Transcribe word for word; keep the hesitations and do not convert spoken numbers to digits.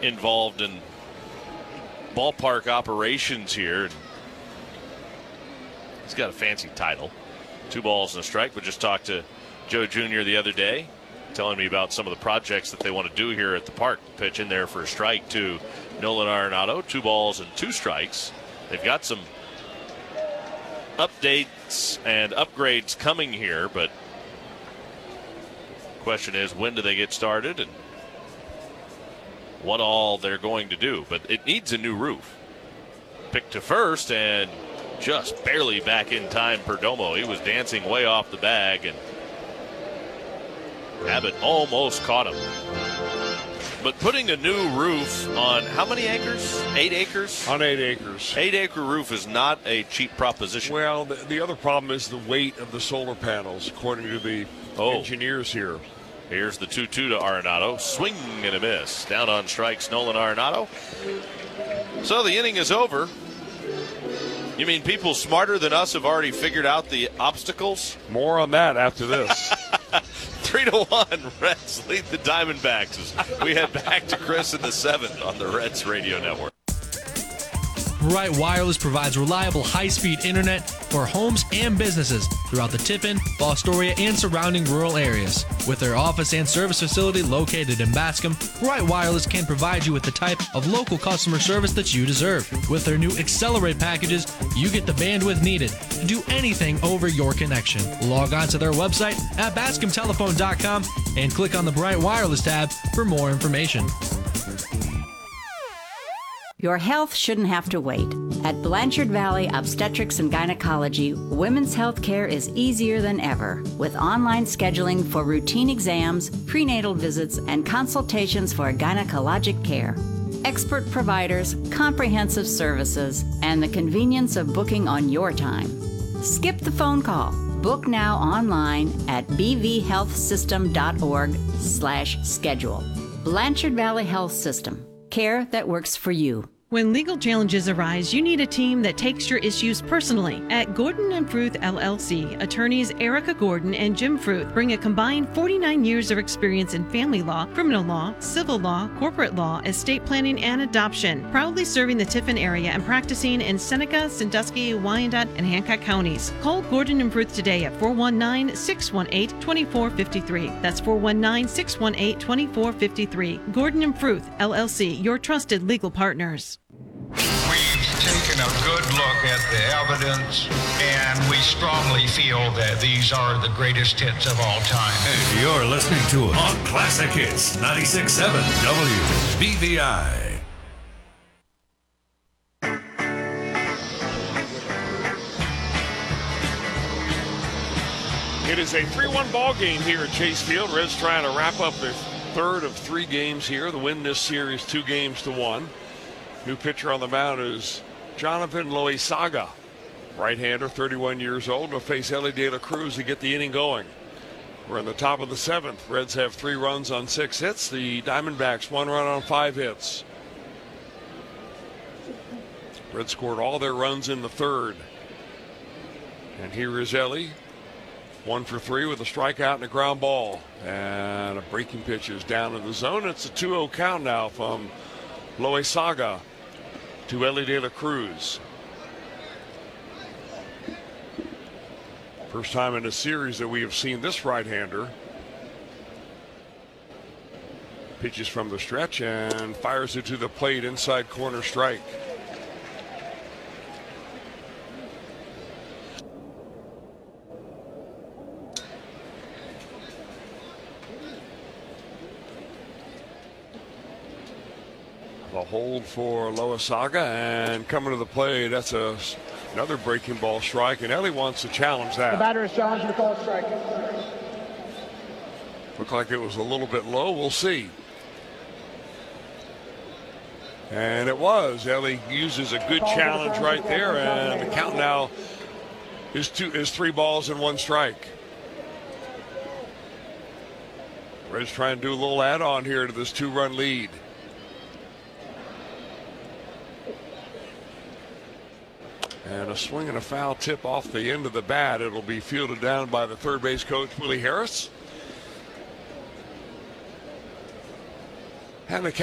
involved in ballpark operations here. He's got a fancy title. Two balls and a strike. We just talked to Joe Junior the other day, telling me about some of the projects that they want to do here at the park. Pitch in there for a strike to Nolan Arenado. Two balls and two strikes. They've got some updates and upgrades coming here, but the question is, when do they get started and what all they're going to do? But it needs a new roof. Pick to first and just barely back in time. Perdomo, he was dancing way off the bag, and Abbott almost caught him. But putting a new roof on how many acres? Eight acres? On eight acres. Eight acre roof is not a cheap proposition. Well, the, the other problem is the weight of the solar panels, according to the oh. engineers here. Here's the two two to Arenado. Swing and a miss. Down on strikes, Nolan Arenado. So the inning is over. You mean people smarter than us have already figured out the obstacles? More on that after this. Three to one, Reds lead the Diamondbacks as we head back to Chris in the seventh on the Reds Radio Network. Bright Wireless provides reliable high-speed internet for homes and businesses throughout the Tiffin, Fostoria, and surrounding rural areas. With their office and service facility located in Bascom, Bright Wireless can provide you with the type of local customer service that you deserve. With their new Accelerate packages, you get the bandwidth needed to do anything over your connection. Log on to their website at bascom telephone dot com and click on the Bright Wireless tab for more information. Your health shouldn't have to wait. At Blanchard Valley Obstetrics and Gynecology, women's health care is easier than ever, with online scheduling for routine exams, prenatal visits, and consultations for gynecologic care. Expert providers, comprehensive services, and the convenience of booking on your time. Skip the phone call. Book now online at b v health system dot org slash schedule. Blanchard Valley Health System. Care that works for you. When legal challenges arise, you need a team that takes your issues personally. At Gordon and Fruth L L C, attorneys Erica Gordon and Jim Fruth bring a combined forty-nine years of experience in family law, criminal law, civil law, corporate law, estate planning, and adoption, proudly serving the Tiffin area and practicing in Seneca, Sandusky, Wyandotte, and Hancock counties. Call Gordon and Fruth today at four one nine, six one eight, two four five three. That's four one nine, six one eight, two four five three. Gordon and Fruth L L C, your trusted legal partners. We've taken a good look at the evidence, and we strongly feel that these are the greatest hits of all time. And you're listening to it on Classic Hits ninety-six point seven W B V I. It is a three one ball game here at Chase Field. Reds trying to wrap up their third of three games here. The win this series two games to one. New pitcher on the mound is Jonathan Loaizaga. Right-hander, thirty-one years old, will face Elly De La Cruz to get the inning going. We're in the top of the seventh. Reds have three runs on six hits. The Diamondbacks one run on five hits. Reds scored all their runs in the third. And here is Elly. One for three with a strikeout and a ground ball. And a breaking pitch is down in the zone. It's a two oh count now from Loaizaga to Elly De La Cruz. First time in the series that we have seen this right-hander. Pitches from the stretch and fires it to the plate, inside corner strike. The hold for Loaizaga, and coming to the plate, that's a, another breaking ball strike, and Elly wants to challenge that. The batter is challenging the call strike. Looked like it was a little bit low. We'll see. And it was. Elly uses a good challenge right there, and the count now is two is three balls and one strike. Reds trying to do a little add-on here to this two-run lead. And a swing and a foul tip off the end of the bat. It'll be fielded down by the third base coach, Willie Harris. And the